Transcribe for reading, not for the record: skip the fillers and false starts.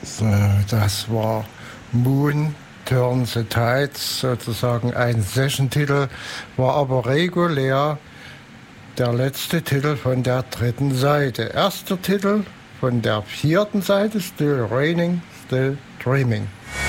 Das war Moon Turn the Tides, sozusagen ein Session-Titel, war aber regulär der letzte Titel von der 3. Seite. Erster Titel von der 4. Seite, Still Raining, Still Dreaming.